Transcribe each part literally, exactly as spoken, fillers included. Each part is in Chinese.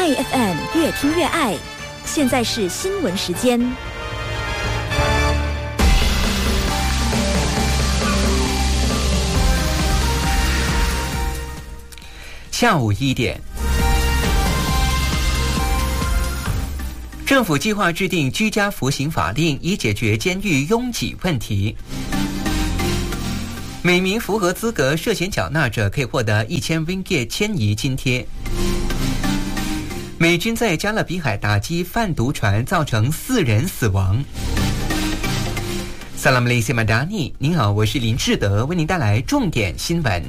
爱 F M 越听越爱，现在是新闻时间。 下午一点，政府计划制定居家服刑法令，以解决监狱拥挤问题。每名符合资格涉嫌缴纳者可以获得一千 ringgit 迁移津贴。美军在加勒比海打击贩毒船，造成四人死亡。萨拉姆雷西马达尼，您好，我是林志德，为您带来重点新闻。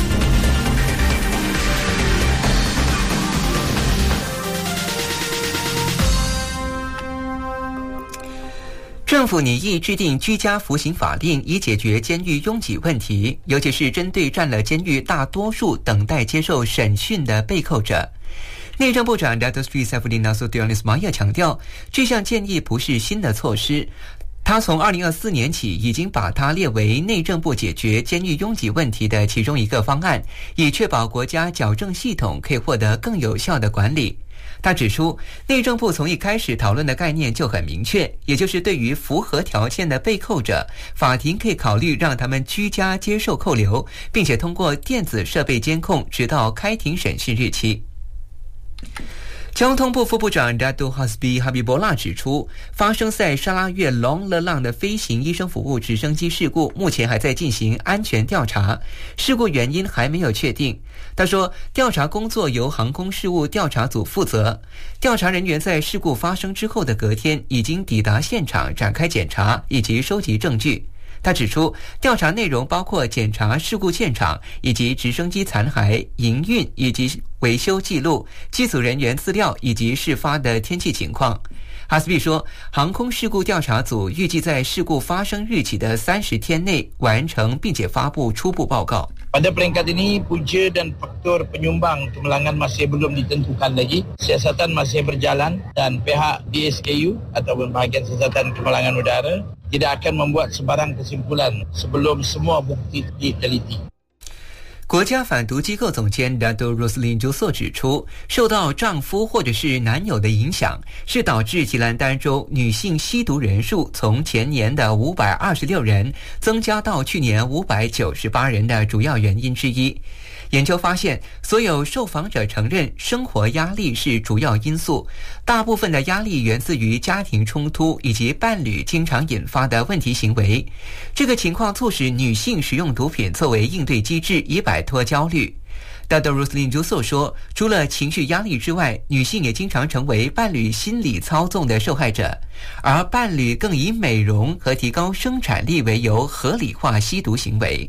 政府拟议制定居家服刑法令，以解决监狱拥挤问题，尤其是针对占了监狱大多数等待接受审讯的被扣者。内政部长 Datuk Seri Saifuddin Nasution Ismail 强调，这项建议不是新的措施，他从二零二四年起已经把它列为内政部解决监狱拥挤问题的其中一个方案，以确保国家矫正系统可以获得更有效的管理。他指出，内政部从一开始讨论的概念就很明确，也就是对于符合条件的被扣者，法庭可以考虑让他们居家接受扣留，并且通过电子设备监控，直到开庭审讯日期。交通部副部长 Datuk Hasbi Habibullah 指出，发生在沙拉越龙勒浪的飞行医生服务直升机事故目前还在进行安全调查，事故原因还没有确定。他说，调查工作由航空事务调查组负责，调查人员在事故发生之后的隔天已经抵达现场展开检查以及收集证据。他指出，调查内容包括检查事故现场以及直升机残骸、营运以及维修记录、机组人员资料以及事发的天气情况。哈斯比说，航空事故调查组预计在事故发生日起的三十天内完成并且发布初步报告。 Pada peringkat ini, punca dan faktor penyumbang kemalangan masih belum ditentukan lagi. Siasatan masih berjalan dan pihak D S K U ataupun bahagian siasatan kemalangan udara tidak akan membuat sebarang kesimpulan sebelum semua bukti diteliti。 国家反毒机构总监 Dato Roslin Juso 指出，受到丈夫或者是男友的影响，是导致吉兰丹州女性吸毒人数从前年的五百二十六人增加到去年五百九十八人的主要原因之一。研究发现，所有受访者承认生活压力是主要因素，大部分的压力源自于家庭冲突以及伴侣经常引发的问题行为。这个情况促使女性使用毒品作为应对机制，以摆脱焦虑。Dato Roslin Juso 说，除了情绪压力之外，女性也经常成为伴侣心理操纵的受害者，而伴侣更以美容和提高生产力为由合理化吸毒行为。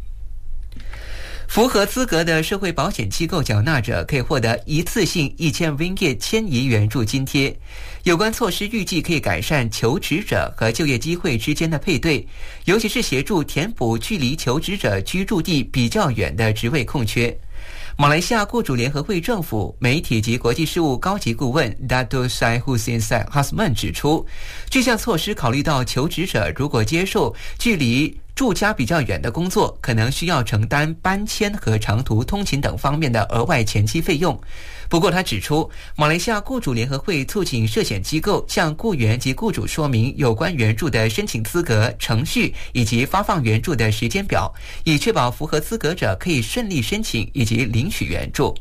符合资格的社会保险机构缴纳者可以获得一次性一千 ringgit 迁移援助津贴。有关措施预计可以改善求职者和就业机会之间的配对，尤其是协助填补距离求职者居住地比较远的职位空缺。马来西亚雇主联合会政府媒体及国际事务高级顾问 Dato Syed Hussein Syed Hasman 指出，这项措施考虑到求职者如果接受距离住家比较远的工作，可能需要承担搬迁和长途通勤等方面的额外前期费用。不过他指出，马来西亚雇主联合会促请涉险机构向雇员及雇主说明有关援助的申请资格、程序以及发放援助的时间表，以确保符合资格者可以顺利申请以及领取援助。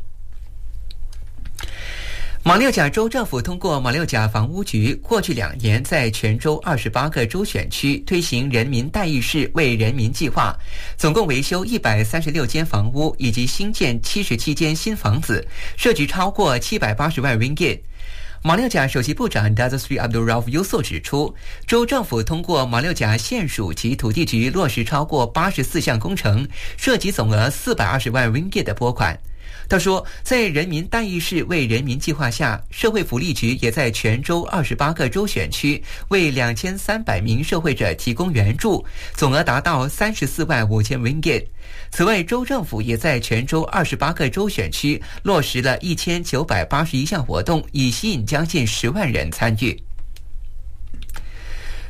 马六甲州政府通过马六甲房屋局过去两年在全州二十八个州选区推行人民代议士为人民计划，总共维修一百三十六间房屋以及新建七十七间新房子，涉及超过七百八十万 ringgit。马六甲首席部长 Datuk Seri Abdul Rauf Yusof 指出，州政府通过马六甲县属及土地局落实超过八十四项工程，涉及总额四百二十万 ringgit 的拨款。他说，在人民代议士为人民计划下，社会福利局也在全州二十八个州选区为两千三百名受惠者提供援助，总额达到三十四万五千 ringgit。此外，州政府也在全州二十八个州选区落实了一千九百八十一项活动，以吸引将近十万人参与。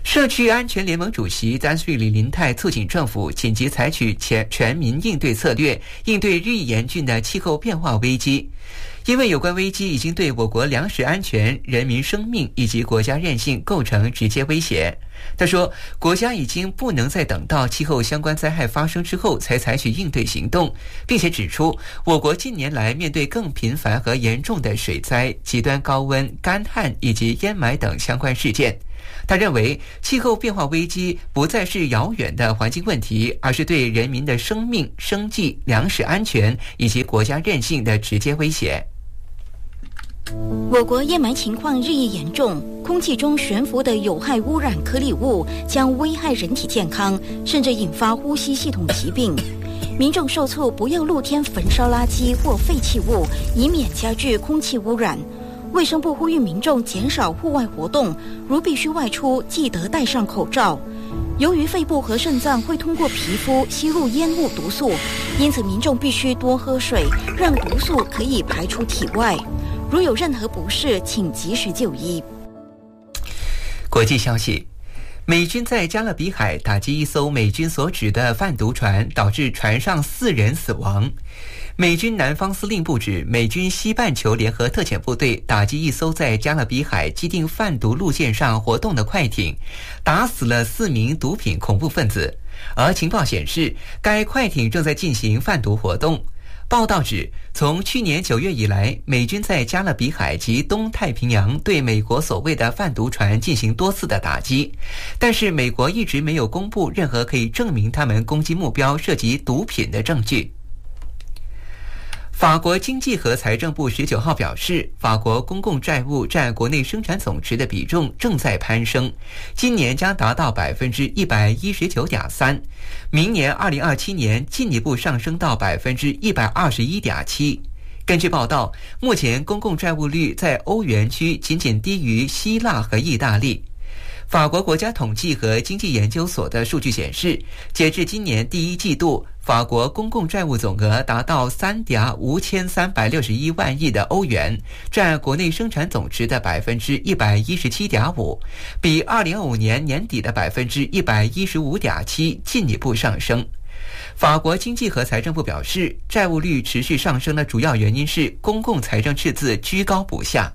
社区安全联盟主席丹瑞里林泰促请政府紧急采取全全民应对策略，应对日益严峻的气候变化危机。因为有关危机已经对我国粮食安全、人民生命以及国家韧性构成直接威胁。他说，国家已经不能再等到气候相关灾害发生之后才采取应对行动，并且指出，我国近年来面对更频繁和严重的水灾、极端高温、干旱以及淹埋等相关事件。他认为，气候变化危机不再是遥远的环境问题，而是对人民的生命、生计、粮食安全以及国家韧性的直接威胁。 我国烟霾情况日益严重，空气中悬浮的有害污染颗粒物将危害人体健康，甚至引发呼吸系统疾病。民众受促不要露天焚烧垃圾或废弃物，以免加剧空气污染。卫生部呼吁民众减少户外活动，如必须外出，记得戴上口罩。由于肺部和肾脏会通过皮肤吸入烟雾毒素，因此民众必须多喝水，让毒素可以排出体外。如有任何不适，请及时就医。 国际消息，美军在加勒比海打击一艘美军所指的贩毒船，导致船上四人死亡。美军南方司令部指，美军西半球联合特遣部队打击一艘在加勒比海既定贩毒路线上活动的快艇，打死了四名毒品恐怖分子。而情报显示，该快艇正在进行贩毒活动。报道指，从去年九月以来，美军在加勒比海及东太平洋对美国所谓的贩毒船进行多次的打击，但是美国一直没有公布任何可以证明他们攻击目标涉及毒品的证据。法国经济和财政部十九号表示，法国公共债务占国内生产总值的比重正在攀升，今年将达到百分之一百一十九点三，明年二零二七年进一步上升到百分之一百二十一点七。根据报道，目前公共债务率在欧元区仅仅低于希腊和意大利。法国国家统计和经济研究所的数据显示，截至今年第一季度，法国公共债务总额达到三点五千三百六十一万亿的欧元，占国内生产总值的百分之一百一十七点五，比二零二五年年底的百分之一百一十五点七进一步上升。法国经济和财政部表示，债务率持续上升的主要原因是公共财政赤字居高不下。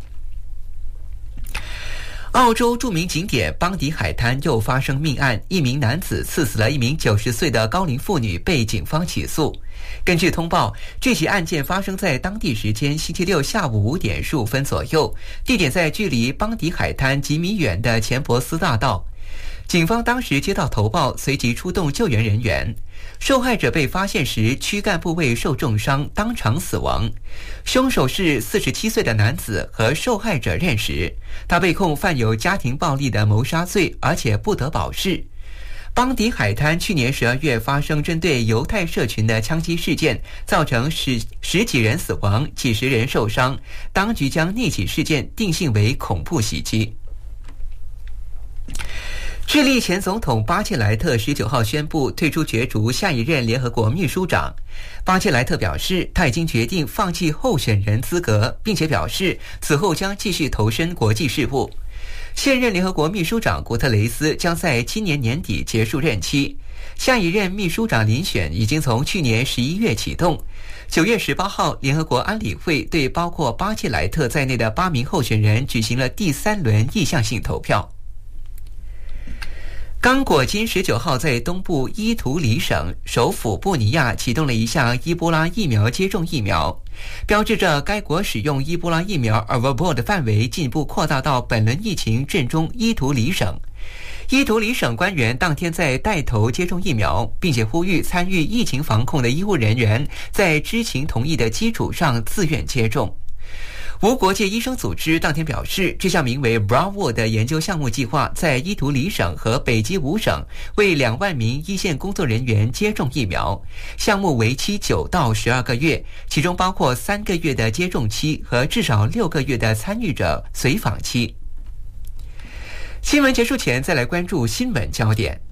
澳洲著名景点邦迪海滩又发生命案，一名男子刺死了一名九十岁的高龄妇女，被警方起诉。根据通报，这起案件发生在当地时间星期六下午五点十五分左右，地点在距离邦迪海滩几米远的钱伯斯大道。警方当时接到投报，随即出动救援人员。受害者被发现时躯干部位受重伤，当场死亡。凶手是四十七岁的男子，和受害者认识，他被控犯有家庭暴力的谋杀罪，而且不得保释。邦迪海滩去年十二月发生针对犹太社群的枪击事件，造成十十几人死亡，几十人受伤。当局将那起事件定性为恐怖袭击。智利前总统巴切莱特十九号宣布退出角逐下一任联合国秘书长。巴切莱特表示，他已经决定放弃候选人资格，并且表示此后将继续投身国际事务。现任联合国秘书长古特雷斯将在今年年底结束任期，下一任秘书长遴选已经从去年十一月启动。九月十八号，联合国安理会对包括巴切莱特在内的八名候选人举行了第三轮意向性投票。刚果金十九号在东部伊图里省首府布尼亚启动了一项伊波拉疫苗接种疫苗，标志着该国使用伊波拉疫苗 Avobor 的范围进一步扩大到本轮疫情震中伊图里省。伊图里省官员当天在带头接种疫苗，并且呼吁参与疫情防控的医护人员在知情同意的基础上自愿接种。无国界医生组织当天表示，这项名为 Bravo 的研究项目计划在伊图里省和北基五省为两万名一线工作人员接种疫苗，项目为期九到十二个月，其中包括三个月的接种期和至少六个月的参与者随访期。新闻结束前，再来关注新闻焦点。